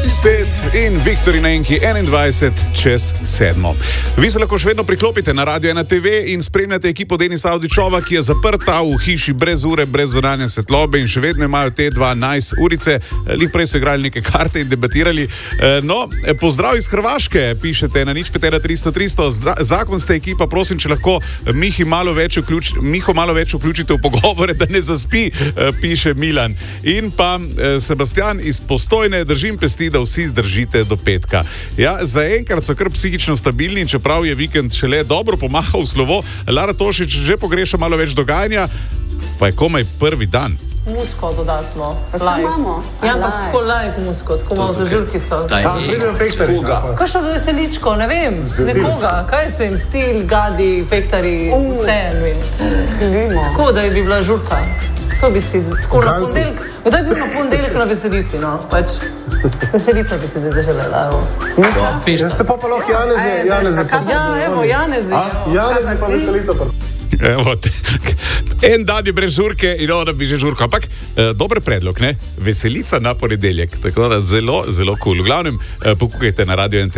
Spet in Viktor in Enki 21:07. Vi se lahko še vedno priklopite na Radio 1 TV in spremljate ekipo Denisa Avdićova, ki je zaprta v hiši brez ure, brez zunanje svetlobe in še vedno imajo te 12 urice. Lih prej so igrali neke karte in debatirali. Pozdrav iz Hrvaške, pišete na 051-300-300. Zakonska ekipa, prosim, če lahko Miho malo več vključite v pogovore, da ne zaspi, piše Milan. In pa Sebastian iz Postojne, držim pesti, da vsi zdržite do petka. Ja, zaenkrat so kar psihično stabilni, čeprav je vikend šele dobro pomahal slovo. Lara Tošič že pogreša malo več dogajanja, pa je komaj prvi dan. Musko dodatno. Live. Ja, ampak tako live musko, tako malo za žurkico. Pridem fehtari. Kakšno veseličko, ne vem, z nekoga, kaj se jim stil, gadi, fehtari, vse en vem. Tako, da bi bila žurka. To bi si, tako na ponedeljk. Kdaj bi na ponedeljk na veselici, no? Pač, veselica bi si zdaj zaželela, evo. Se pa lahko Janezi. Ja, evo, Janezi. Janezi pa veselica pa. Evo, en dan je brez žurke in ona bi že žurka. Ampak dober predlog, ne? Veselica na ponedeljek. Tako da zelo, zelo cool. V glavnem, pokukajte na Radio 1.